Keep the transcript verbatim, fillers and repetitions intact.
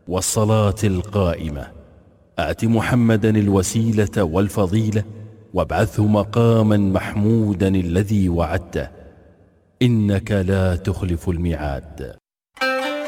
والصلاة القائمة آت محمدا الوسيلة والفضيلة وابعثه مقاما محمودا الذي وعدته إنك لا تخلف الميعاد.